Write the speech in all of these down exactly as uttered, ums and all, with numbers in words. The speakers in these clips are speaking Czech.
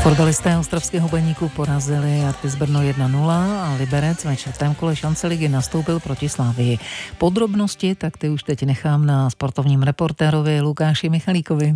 Fotbalisté ostravského Baníku porazili Artis Brno jedna nula a Liberec ve čtvrtém kole šance ligy nastoupil proti Slavii. Podrobnosti tak ty už teď nechám na sportovním reportérovi Lukáši Michalíkovi.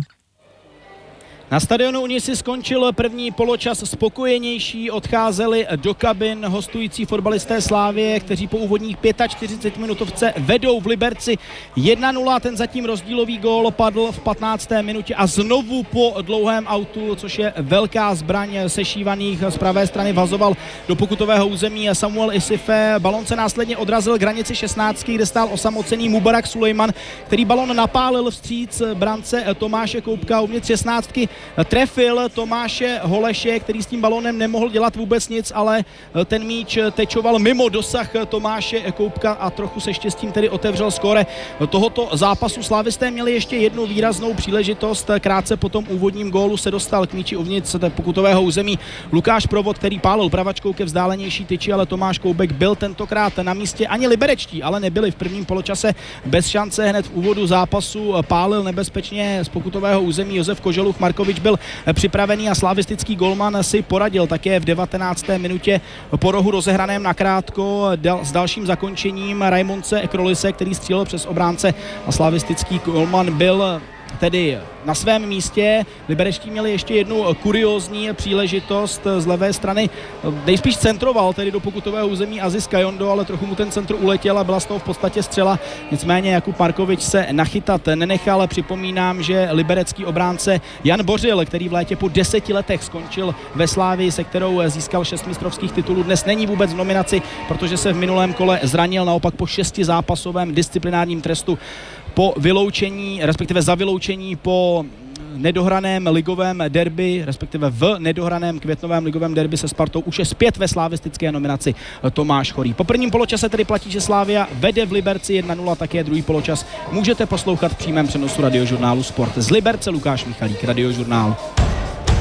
Na stadionu Unisy skončil první poločas spokojenější, odcházeli do kabin hostující fotbalisté Slavie, kteří po úvodních čtyřiceti pěti minutovce vedou v Liberci jedna nula. Ten zatím rozdílový gól padl v patnácté minutě a znovu po dlouhém autu, což je velká zbraň sešívaných z pravé strany, vhazoval do pokutového území Samuel Isife. Balon se následně odrazil k hranici šestnáctky, kde stál osamocený Mubarak Sulejman, který balon napálil vstříc brance Tomáše Koubka uvnitř šestnáctky. Trefil Tomáše Holeše, který s tím balonem nemohl dělat vůbec nic, ale ten míč tečoval mimo dosah Tomáše Koubka a trochu se štěstím tedy otevřel skóre tohoto zápasu. Slávisté měli ještě jednu výraznou příležitost. Krátce po tom úvodním gólu se dostal k míči uvnitř pokutového území Lukáš Provod, který pálil pravačkou ke vzdálenější tyči, ale Tomáš Koubek byl tentokrát na místě. Ani liberečtí ale nebyli v prvním poločase bez šance. Hned v úvodu zápasu pálil nebezpečně z pokutového území Josef Koželuch. Markovič byl připravený a slavistický golman si poradil také v devatenácté minutě po rohu rozehraném nakrátko s dalším zakončením Raimonce Krolise, který střílel přes obránce a slavistický golman byl tedy na svém místě. Liberečtí měli ještě jednu kuriózní příležitost z levé strany. Nejspíš centroval tedy do pokutového území Aziz Kajondo, ale trochu mu ten centr uletěl a byla z toho v podstatě střela. Nicméně Jakub Markovič se nachytat nenechal. Připomínám, že liberecký obránce Jan Bořil, který v létě po deseti letech skončil ve Slavii, se kterou získal šest mistrovských titulů, dnes není vůbec v nominaci, protože se v minulém kole zranil, naopak po šesti zápasovém disciplinárním trestu po vyloučení, respektive za vyloučení po nedohraném ligovém derby, respektive v nedohraném květnovém ligovém derby se Spartou, už je zpět ve slavistické nominaci Tomáš Chorý. Po prvním poločase tedy platí, že Slavia vede v Liberci jedna nula, také druhý poločas můžete poslouchat v přímém přenosu Radiožurnálu Sport. Z Liberce Lukáš Michalík, Radiožurnál.